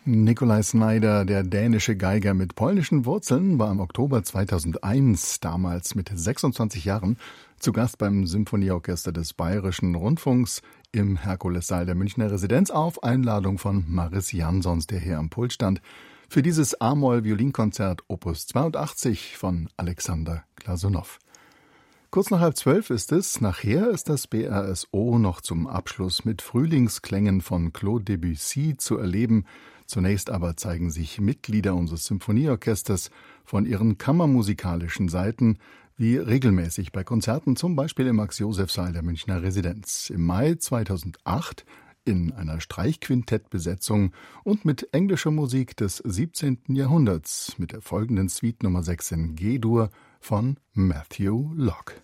Nikolai Snyder, der dänische Geiger mit polnischen Wurzeln, war im Oktober 2001, damals mit 26 Jahren, zu Gast beim Symphonieorchester des Bayerischen Rundfunks im Herkulessaal der Münchner Residenz auf Einladung von Maris Jansons, der hier am Pult stand, für dieses A-Moll-Violinkonzert Opus 82 von Alexander Glasunow. Kurz nach 11:30 ist es. Nachher ist das BRSO noch zum Abschluss mit Frühlingsklängen von Claude Debussy zu erleben. Zunächst aber zeigen sich Mitglieder unseres Symphonieorchesters von ihren kammermusikalischen Seiten, wie regelmäßig bei Konzerten, zum Beispiel im Max-Joseph-Saal der Münchner Residenz. Im Mai 2008 in einer Streichquintettbesetzung und mit englischer Musik des 17. Jahrhunderts mit der folgenden Suite Nummer 6 in G-Dur von Matthew Locke.